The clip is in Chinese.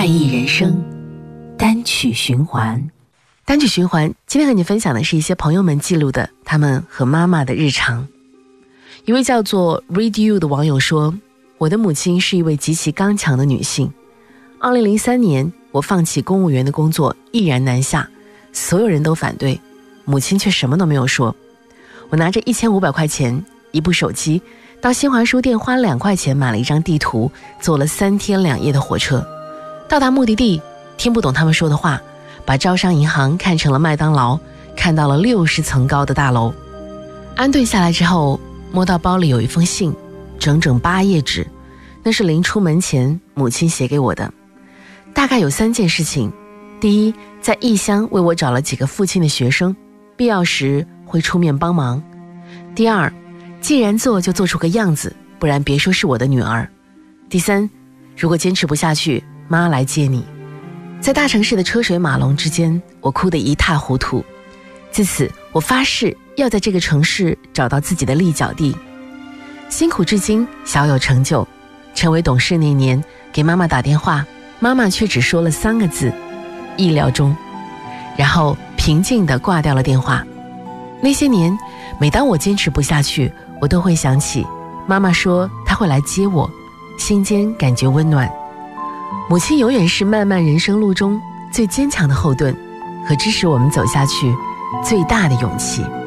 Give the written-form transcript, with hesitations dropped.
怪异人生单曲循环。 单曲循环，今天和你分享的是一些朋友们记录的他们和妈妈的日常。一位叫做 Read You 的网友说，我的母亲是一位极其刚强的女性。2003年，我放弃公务员的工作，毅然南下，所有人都反对，母亲却什么都没有说。我拿着1500块钱，一部手机，到新华书店花2块钱买了一张地图，坐了3天2夜的火车。到达目的地，听不懂他们说的话，把招商银行看成了麦当劳，看到了60层高的大楼。安顿下来之后，摸到包里有一封信，整整8页纸，那是临出门前母亲写给我的。大概有3件事情：第一，在异乡为我找了几个父亲的学生，必要时会出面帮忙；第二，既然做就做出个样子，不然别说是我的女儿；第三，如果坚持不下去，妈来接你。在大城市的车水马龙之间，我哭得一塌糊涂。自此，我发誓要在这个城市找到自己的立脚地。辛苦至今，小有成就。成为董事那年，给妈妈打电话，妈妈却只说了3个字：意料中。然后平静地挂掉了电话。那些年，每当我坚持不下去，我都会想起妈妈说她会来接我，心间感觉温暖。母亲永远是漫漫人生路中最坚强的后盾，和支持我们走下去最大的勇气。